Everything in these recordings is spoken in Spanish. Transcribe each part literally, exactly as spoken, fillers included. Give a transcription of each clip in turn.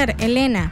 ver, Elena,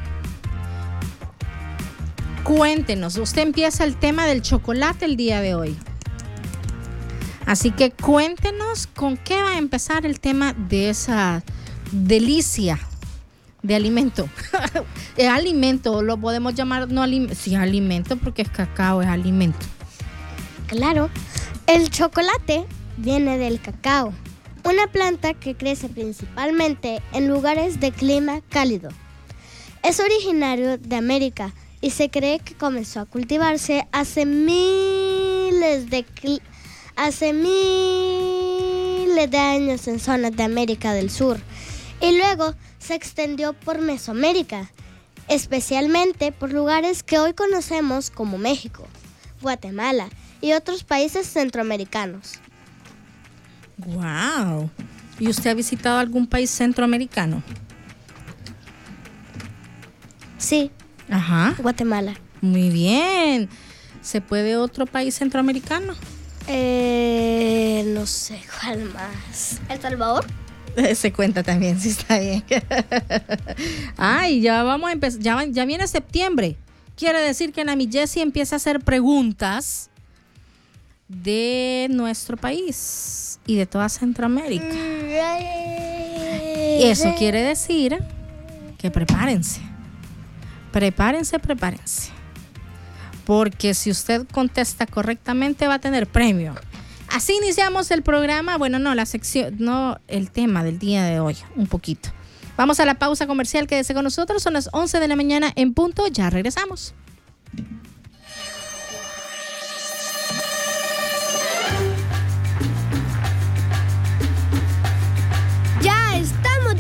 cuéntenos, usted empieza el tema del chocolate el día de hoy. Así que cuéntenos con qué va a empezar el tema de esa delicia de alimento. Es alimento, lo podemos llamar no alimento, sí, alimento porque es cacao, es alimento. Claro, el chocolate viene del cacao, una planta que crece principalmente en lugares de clima cálido. Es originario de América y se cree que comenzó a cultivarse hace miles de cl- hace miles de años en zonas de América del Sur y luego se extendió por Mesoamérica, especialmente por lugares que hoy conocemos como México, Guatemala y otros países centroamericanos. Wow. ¿Y usted ha visitado algún país centroamericano? Sí. Ajá. Guatemala. Muy bien. ¿Se puede otro país centroamericano? Eh, no sé cuál más. ¿El Salvador? Se cuenta también, sí, está bien. Ay, ya vamos a empezar, ya, ya viene septiembre. Quiere decir que Nami Jessie empieza a hacer preguntas de nuestro país y de toda Centroamérica. Y eso quiere decir que prepárense. Prepárense, prepárense. Porque si usted contesta correctamente va a tener premio. Así iniciamos el programa, bueno, no, la sección, no el tema del día de hoy, un poquito. Vamos a la pausa comercial, quédese con nosotros, son las once de la mañana en punto, ya regresamos.